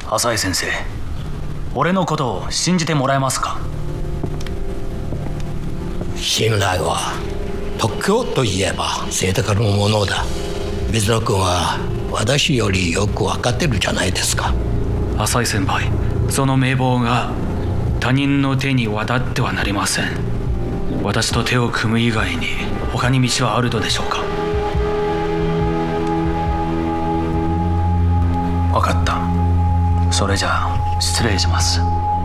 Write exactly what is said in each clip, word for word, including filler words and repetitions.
浅井先生、俺のことを信じてもらえますか？ 信頼は特許といえば贅沢なものだ。水野君は私よりよく分かってるじゃないですか。 浅井先輩、その名簿が他人の手に渡ってはなりません。私と手を組む以外に他に道はあるのでしょうか？分かった。それじゃあ失礼します。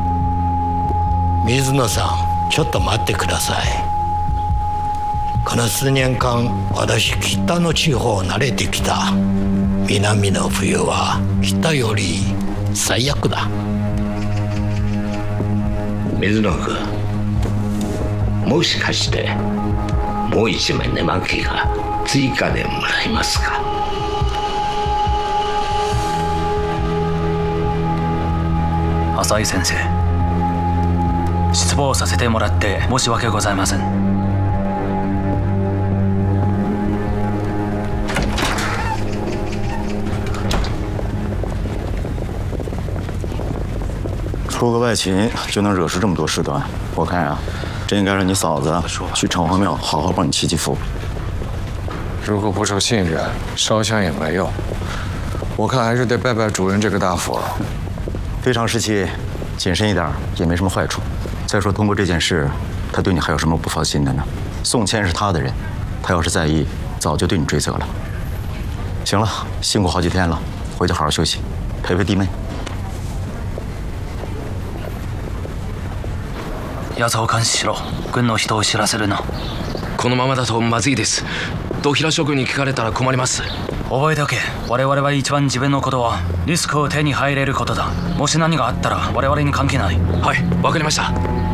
水野さん、ちょっと待ってください。この数年間、私北の地方慣れてきた。南の冬は北より最悪だ。 水野君、もしかしてもう一枚寝巻きが追加でもらえますか？ 浅井先生、失望させてもらって申し訳ございません。 出个外勤就能惹出这么多事端，我看呀，真应该让你嫂子去城隍庙好好帮你祈祈福。 如果不受信任，烧香也没用。我看还是得拜拜主人这个大佛。 非常时期，谨慎一点也没什么坏处。再说，通过这件事，他对你还有什么不放心的呢？宋谦是他的人，他要是在意，早就对你追责了。行了，辛苦好几天了，回去好好休息，陪陪弟妹。 奴を監視しろ。軍の人を知らせるな。 このままだとまずいです。土平諸君に聞かれたら困ります。 覚えておけ。我々は一番自分のことはリスクを手に入れることだ。もし何があったら我々に関係ない。 はい、わかりました。